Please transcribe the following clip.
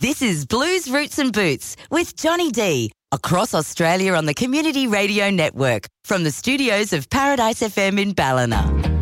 This is Blues Roots and Boots with Johnny D, across Australia on the Community Radio Network, from the studios of Paradise FM in Ballina.